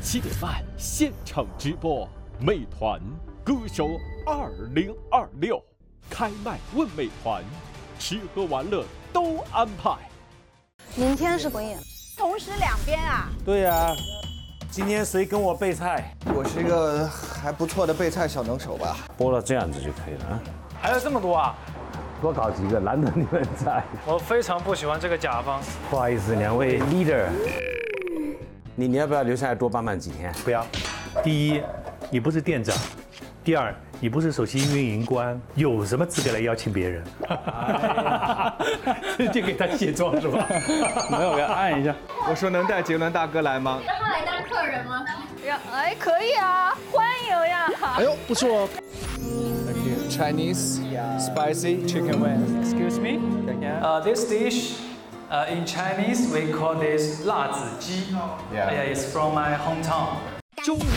7点半现场直播，美团歌手2026开麦问美团，吃喝玩乐都安排。 明天是国宴， 同时两边啊？ 对呀，今天谁跟我备菜？ 我是一个还不错的备菜小能手吧。 剥了这样子就可以了啊。 还有这么多啊？ 多搞几个，难得你们在。 我非常不喜欢这个甲方。 不好意思，2位 leader， 你要不要留下来多帮忙几天？ 不要。第一，你不是店长；第二，你不是首席运营官，有什么资格来邀请别人？直接给他卸妆是吧？ 没有，给他按一下。 我说能带杰伦大哥来吗？ 让他来当客人吗？ 哎，可以啊，欢迎呀！ 哎呦，不错哦。 Thank you. Chinese spicy chicken wings. Excuse me. This dish, in Chinese we call this 辣子鸡. Yeah, it's from my hometown. 周五